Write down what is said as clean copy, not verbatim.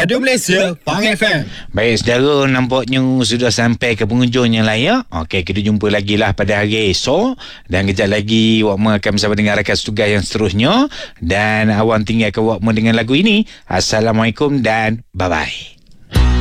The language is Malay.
Radio Malaysia, Pang FM. Baik, saudara, nampaknya sudah sampai ke penghujung yang layak. Okey, kita jumpa lagi lah pada hari esok. Dan kejap lagi Wakma akan bersama dengan rakan setugas yang seterusnya. Dan awang tinggalkan Wakma dengan lagu ini. Assalamualaikum dan bye-bye.